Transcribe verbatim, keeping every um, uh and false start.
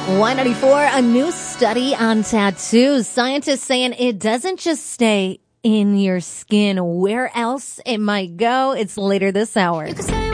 Y ninety-four, a new study on tattoos. Scientists saying it doesn't just stay in your skin. Where else it might go? It's later this hour. You could say